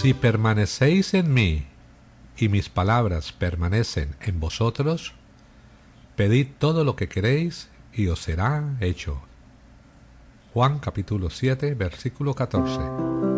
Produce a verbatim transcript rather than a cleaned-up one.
Si permanecéis en mí y mis palabras permanecen en vosotros, pedid todo lo que queréis y os será hecho. Juan capítulo siete, versículo catorce.